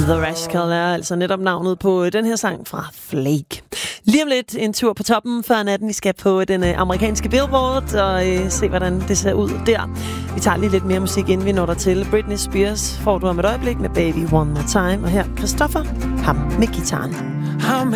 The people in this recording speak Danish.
The Rascal er altså netop navnet på den her sang fra Flake. Lige om lidt en tur på toppen før natten. Vi skal på den amerikanske Billboard og se, hvordan det ser ud der. Vi tager lige lidt mere musik, inden vi når der til. Britney Spears får du om et øjeblik med Baby One More Time. Og her Christopher, ham med gitaren.